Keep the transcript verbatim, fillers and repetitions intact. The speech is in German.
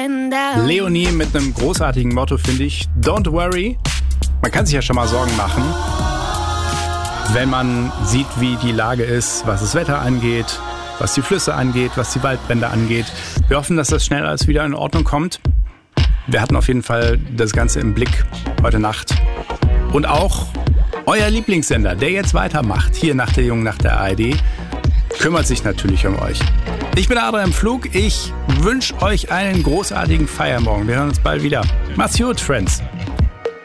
Leonie mit einem großartigen Motto, finde ich. Don't worry. Man kann sich ja schon mal Sorgen machen, wenn man sieht, wie die Lage ist, was das Wetter angeht, was die Flüsse angeht, was die Waldbrände angeht. Wir hoffen, dass das schnell alles wieder in Ordnung kommt. Wir hatten auf jeden Fall das Ganze im Blick heute Nacht. Und auch euer Lieblingssender, der jetzt weitermacht, hier nach der Jungen Nacht der A R D, kümmert sich natürlich um euch. Ich bin Adrian im Flug. Ich wünsche euch einen großartigen Feiermorgen. Wir hören uns bald wieder. Macht's gut, Friends.